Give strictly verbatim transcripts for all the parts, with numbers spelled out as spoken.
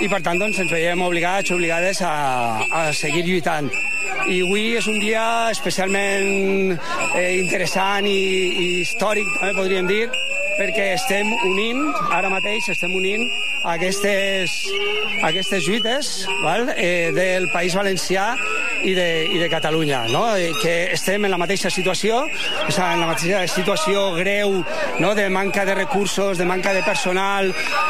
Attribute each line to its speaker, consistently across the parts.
Speaker 1: i per tant doncs, ens veiem obligats o obligades a, a seguir lluitant. I avui és un dia especialment eh, interessant i, i històric, també podríem dir, perquè estem unint, ara mateix estem unint aquestes, aquestes lluites, val? Eh, del País Valencià i de, i de Catalunya, no? Eh, que estem en la mateixa situació, o sigui, en la mateixa situació greu, no? De manca de recursos, de manca de personal,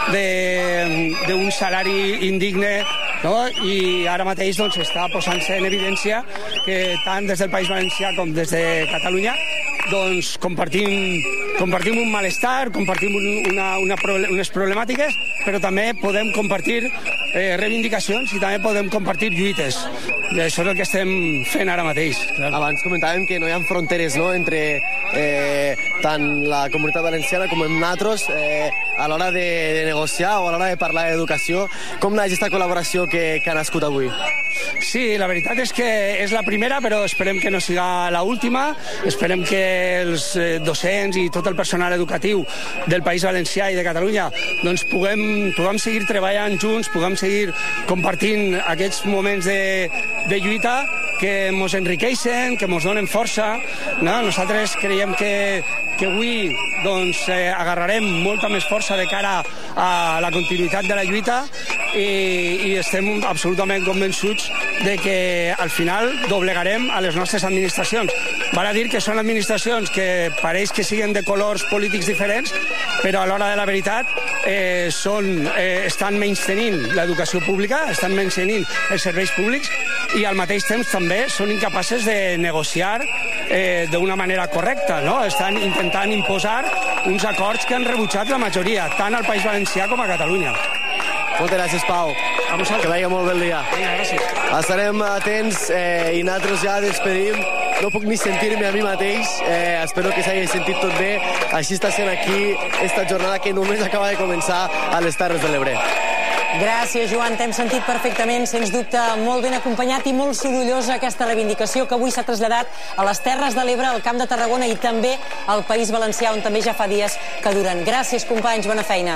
Speaker 1: d'un salari indigne, no? I ara mateix doncs, està posant-se en evidència que tant des del País Valencià com des de Catalunya doncs, compartim, compartim un malestar, compartim un, una, una, unes problemàtiques, però també podem compartir eh, reivindicacions i també podem compartir lluites. I això és el que estem fent ara mateix. Clar.
Speaker 2: Abans comentàvem que no hi ha fronteres, no?, entre eh, tant la comunitat valenciana com nosaltres eh, a l'hora de, de negociar o a l'hora de parlar d'educació. Com naix aquesta col·laboració que, que ha nascut avui?
Speaker 1: Sí, la veritat és que és la primera, però esperem que no siga l'última. Esperem que els docents i tot el personal educatiu del País Valencià i de Catalunya doncs puguem, puguem seguir treballant junts, puguem seguir compartint aquests moments de, de lluita que ens enriqueixen, que ens donen força. No? Nosaltres creiem que, que avui doncs, eh, agarrarem molta més força de cara a la continuïtat de la lluita i, i estem absolutament convençuts de que al final doblegarem a les nostres administracions. Val a dir que són administracions que pareix que siguen de colors polítics diferents, però a l'hora de la veritat eh, són, eh, estan menystenint l'educació pública, estan menystenint els serveis públics i al mateix temps també són incapaces de negociar eh, d'una manera correcta, no? Estan intentant imposar uns acords que han rebutjat la majoria, tant al País Valencià com a Catalunya.
Speaker 2: Moltes gràcies, Pau.
Speaker 1: A vosaltres.
Speaker 2: Que vagi molt bé el dia.
Speaker 1: Vinga, gràcies.
Speaker 2: Estarem atents eh, i nosaltres ja despedim. No puc ni sentir-me a mi mateix. Eh, espero que s'hagi sentit tot bé. Així està sent aquí esta jornada que només acaba de començar a les Terres de l'Ebre.
Speaker 3: Gràcies, Joan. T'hem sentit perfectament, sens dubte molt ben acompanyat i molt sorollosa aquesta reivindicació que avui s'ha traslladat a les Terres de l'Ebre, al Camp de Tarragona i també al País Valencià, on també ja fa dies que duren. Gràcies, companys. Bona feina.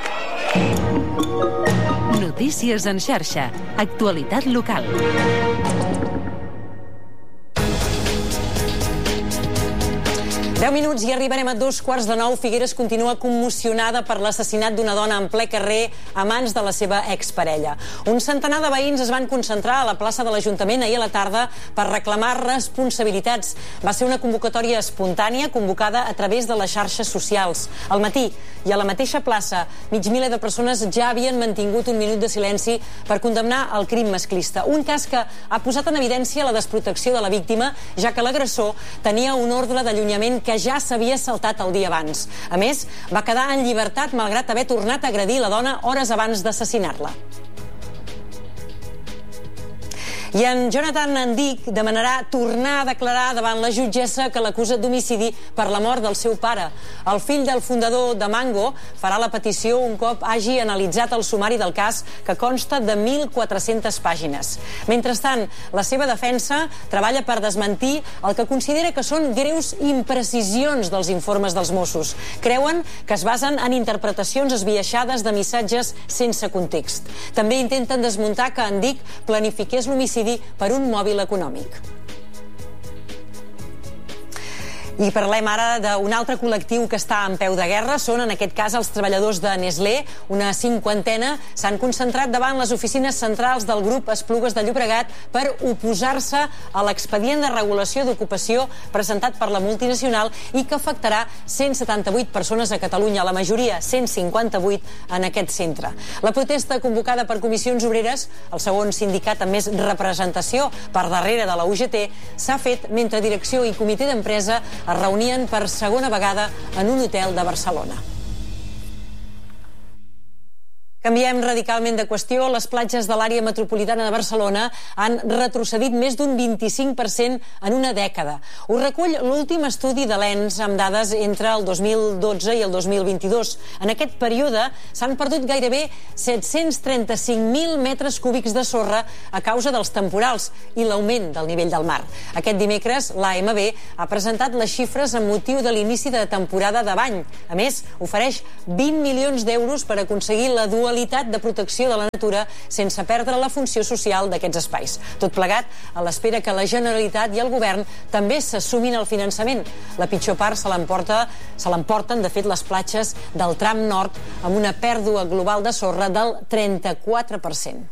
Speaker 4: Notícies en xarxa. Actualitat local.
Speaker 3: deu minuts i arribarem a dos quarts de nou. Figueres continua commocionada per l'assassinat d'una dona en ple carrer a mans de la seva exparella. Un centenar de veïns es van concentrar a la plaça de l'Ajuntament ahir a la tarda per reclamar responsabilitats. Va ser una convocatòria espontània convocada a través de les xarxes socials. Al matí i a la mateixa plaça, mig miler de persones ja havien mantingut un minut de silenci per condemnar el crim masclista. Un cas que ha posat en evidència la desprotecció de la víctima, ja que l'agressor tenia un ordre d'allunyament que ja s'havia saltat el dia abans. A més, va quedar en llibertat malgrat haver tornat a agredir la dona hores abans d'assassinar-la. I en Jonathan Andic demanarà tornar a declarar davant la jutgessa que l'acusa d'homicidi per la mort del seu pare. El fill del fundador de Mango farà la petició un cop hagi analitzat el sumari del cas, que consta de mil quatre-centes pàgines. Mentrestant, la seva defensa treballa per desmentir el que considera que són greus imprecisions dels informes dels Mossos. Creuen que es basen en interpretacions esbiaixades de missatges sense context. També intenten desmuntar que Andic planifiqués l'homicidi per un mòbil econòmic. I parlem ara d'un altre col·lectiu que està en peu de guerra. Són, en aquest cas, els treballadors de Nestlé. Una cinquantena s'han concentrat davant les oficines centrals del grup Esplugues de Llobregat per oposar-se a l'expedient de regulació d'ocupació presentat per la multinacional i que afectarà cent setanta-vuit persones a Catalunya, la majoria, cent cinquanta-vuit, en aquest centre. La protesta convocada per Comissions Obreres, el segon sindicat amb més representació per darrere de la U G T, s'ha fet mentre direcció i comitè d'empresa es reunien per segona vegada en un hotel de Barcelona. Canviem radicalment de qüestió. Les platges de l'àrea metropolitana de Barcelona han retrocedit més d'un vint-i-cinc per cent en una dècada. Ho recull l'últim estudi de l'E N S amb dades entre el dos mil dotze i el dos mil vint-i-dos. En aquest període s'han perdut gairebé set-cents trenta-cinc mil metres cúbics de sorra a causa dels temporals i l'augment del nivell del mar. Aquest dimecres, l'A M B ha presentat les xifres amb motiu de l'inici de temporada de bany. A més, ofereix vint milions d'euros per aconseguir la dualització dualitat de protecció de la natura sense perdre la funció social d'aquests espais. Tot plegat a l'espera que la Generalitat i el Govern també s'assumin el finançament. La pitjor part se l'emporta, se l'emporten, de fet, les platges del tram nord amb una pèrdua global de sorra del trenta-quatre per cent.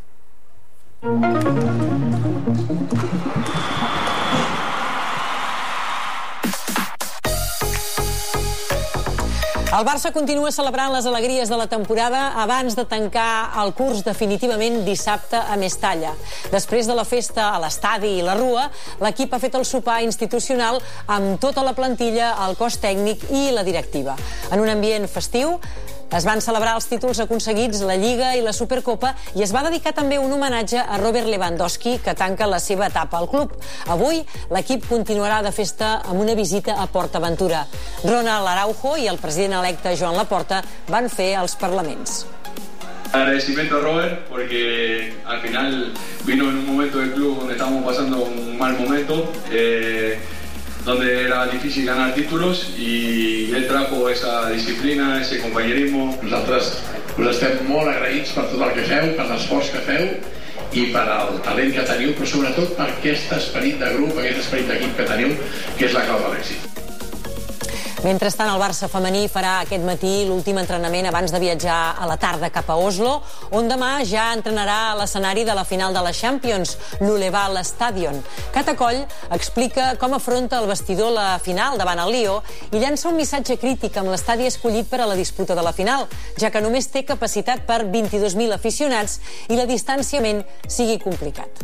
Speaker 3: El Barça continua celebrant les alegries de la temporada abans de tancar el curs definitivament dissabte a Mestalla. Després de la festa a l'estadi i la Rua, l'equip ha fet el sopar institucional amb tota la plantilla, el cos tècnic i la directiva. En un ambient festiu, es van celebrar els títols aconseguits, la Lliga i la Supercopa, i es va dedicar també un homenatge a Robert Lewandowski, que tanca la seva etapa al club. Avui, l'equip continuarà de festa amb una visita a PortAventura. Ronald Araujo i el president electe Joan Laporta van fer els parlaments.
Speaker 5: Agradecimiento a Robert porque al final vino en un momento del club donde estábamos pasando un mal momento, eh, donde era difícil ganar títulos, y él trajo esa disciplina, ese compañerismo.
Speaker 6: Nosaltres us estem molt agraïts per tot el que feu, per l'esforç que feu i per el talent que teniu, però sobretot per aquest esperit de grup, aquest esperit d'equip que teniu, que és la clau de l'èxit.
Speaker 3: Mentrestant, el Barça femení farà aquest matí l'últim entrenament abans de viatjar a la tarda cap a Oslo, on demà ja entrenarà a l'escenari de la final de la Champions, l'Uleval Stadion. Cata Coll explica com afronta el vestidor la final davant el Lió i llança un missatge crític amb l'estadi escollit per a la disputa de la final, ja que només té capacitat per vint-i-dos mil aficionats i la distanciament sigui complicat.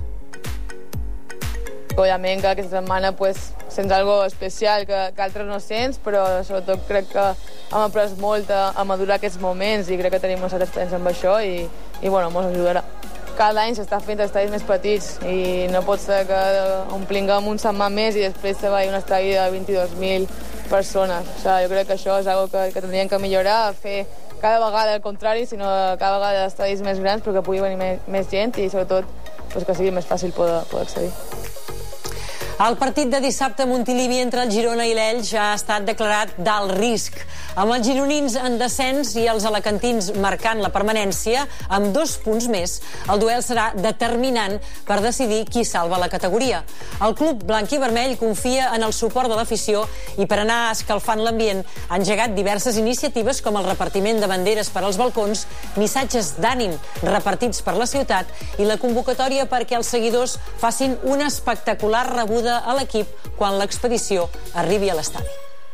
Speaker 7: Obviament que aquesta setmana pues, sents algo especial que, que altres no sents, però sobretot crec que hem après molt a, a madurar aquests moments i crec que tenim una certa experiència amb això i, i bueno, ens ajudarà. Cada any s'està fent estadis més petits i no pot ser que omplinguem un setmà més i després se vagi un estadi de vint-i-dos mil persones. O sigui, jo crec que això és algo que, que tindríem que millorar, fer cada vegada el contrari, sinó cada vegada estadis més grans perquè pugui venir més, més gent i sobretot pues, que sigui més fàcil poder, poder accedir.
Speaker 3: El partit de dissabte a Montilivi entre el Girona i l'Elx ja ha estat declarat d'alt risc, amb els gironins en descens i els alacantins marcant la permanència amb dos punts més. El duel serà determinant per decidir qui salva la categoria. El club blanc i vermell confia en el suport de l'afició i per anar escalfant l'ambient ha engegat diverses iniciatives com el repartiment de banderes per als balcons, missatges d'ànim repartits per la ciutat i la convocatòria perquè els seguidors facin una espectacular rebuda a l'equip quan l'expedició arribi a l'estadi.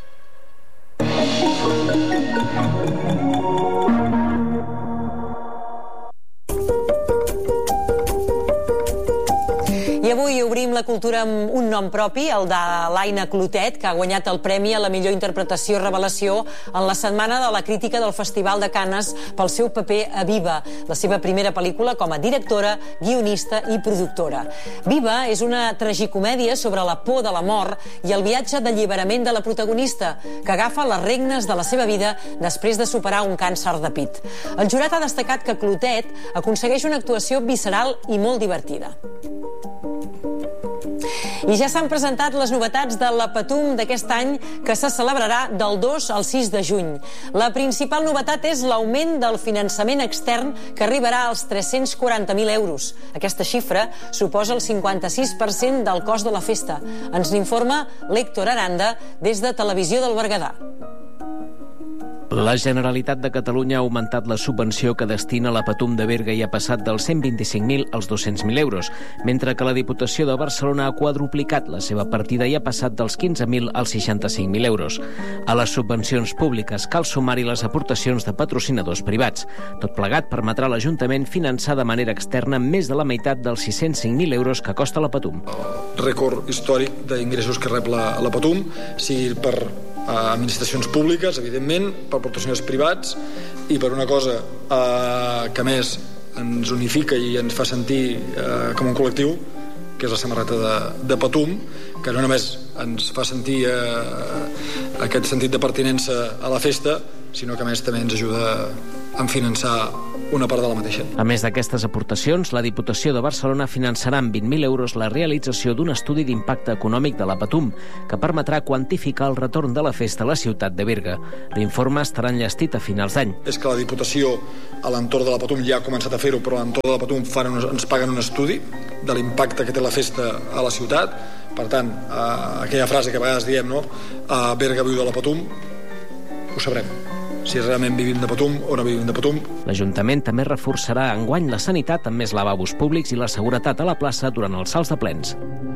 Speaker 3: I avui obrim la cultura amb un nom propi, el de l'Aina Clotet, que ha guanyat el premi a la millor interpretació revelació en la setmana de la crítica del Festival de Canes pel seu paper a Viva, la seva primera pel·lícula com a directora, guionista i productora. Viva és una tragicomèdia sobre la por de la mort i el viatge d'alliberament de la protagonista, que agafa les regnes de la seva vida després de superar un càncer de pit. El jurat ha destacat que Clotet aconsegueix una actuació visceral i molt divertida. I ja s'han presentat les novetats de la Patum d'aquest any, que se celebrarà del dos al sis de juny. La principal novetat és l'augment del finançament extern, que arribarà als tres-cents quaranta mil euros. Aquesta xifra suposa el cinquanta-sis per cent del cost de la festa. Ens n'informa l'Héctor Aranda des de Televisió del Berguedà.
Speaker 8: La Generalitat de Catalunya ha augmentat la subvenció que destina a la Patum de Berga i ha passat dels cent vint-i-cinc mil als dos-cents mil euros, mentre que la Diputació de Barcelona ha quadruplicat la seva partida i ha passat dels quinze mil als seixanta-cinc mil euros. A les subvencions públiques cal sumar-hi les aportacions de patrocinadors privats. Tot plegat permetrà a l'Ajuntament finançar de manera externa més de la meitat dels sis-cents cinc mil euros que costa la Patum.
Speaker 9: Rècord històric d'ingressos que rep la, la Patum, sigui per a administracions públiques, evidentment, per patrocinadors privats i per una cosa eh, que més ens unifica i ens fa sentir eh, com un col·lectiu, que és la samarreta de, de Patum, que no només ens fa sentir eh, aquest sentit de pertinença a la festa, sinó que a més també ens ajuda a finançar una part de la mateixa.
Speaker 8: A més d'aquestes aportacions, la Diputació de Barcelona finançarà amb vint mil euros la realització d'un estudi d'impacte econòmic de la Patum, que permetrà quantificar el retorn de la festa a la ciutat de Berga. L'informe estarà enllestit a finals d'any.
Speaker 9: És que la Diputació a l'entorn de la Patum ja ha començat a fer-ho, però a l'entorn de la Patum fan un, ens paguen un estudi de l'impacte que té la festa a la ciutat. Per tant, eh, aquella frase que a vegades diem, no? Eh, Berga viu de la Patum, ho sabrem. Si realment vivim de Patum o no vivim de Patum.
Speaker 8: L'Ajuntament també reforçarà enguany la sanitat amb més lavabos públics i la seguretat a la plaça durant els salts de plens.